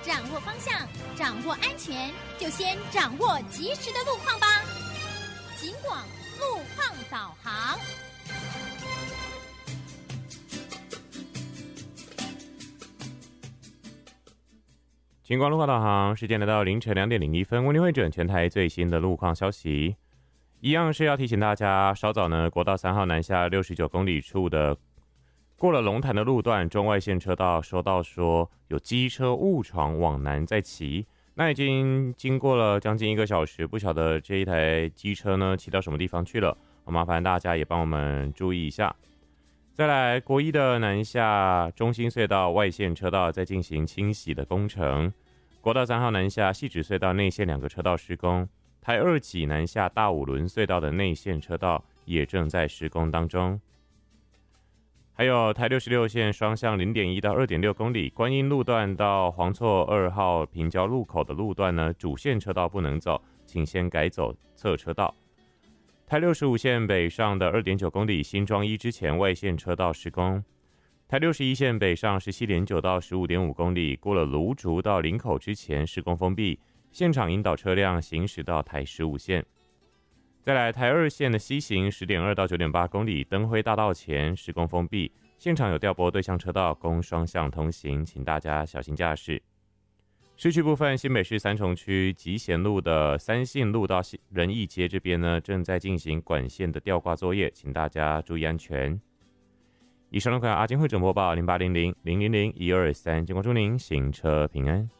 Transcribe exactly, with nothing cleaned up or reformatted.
掌握方向，掌握安全，就先掌握及时的路况吧。警广路况导航。 警广路况导航，时间来到凌晨两点零一分，为您汇整全台最新的路况消息。一样是要提醒大家，稍早呢，国道三号南下六十九公里处的过了龙潭的路段中外线车道，收到说有机车误闯往南在骑，那已经经过了将近一个小时，不晓得这一台机车呢骑到什么地方去了，麻烦大家也帮我们注意一下。再来，国一的南下中心隧道外线车道在进行清洗的工程，国道三号南下汐止隧道内线两个车道施工，台二期南下大五轮隧道的内线车道也正在施工当中。还有台六十六线双向 零点一 到 二点六 公里，观音路段到黄厝二号平交路口的路段呢，主线车道不能走，请先改走侧车道。台六十五线北上的 二点九 公里，新庄一之前外线车道施工。台六十一线北上 十七点九 到 十五点五 公里，过了芦竹到林口之前施工封闭，现场引导车辆行驶到台十五线。再来，台二线的西行 十点二 到 九点八 公里，灯辉大道前施工封闭，现场有调拨对向车道供双向通行，请大家小心驾驶。市区部分，新北市三重区集贤路的三信路到仁义街这边呢，正在进行管线的吊挂作业，请大家注意安全。以上的款阿金汇整播报零八零零零零零一二三，警广祝您行车平安。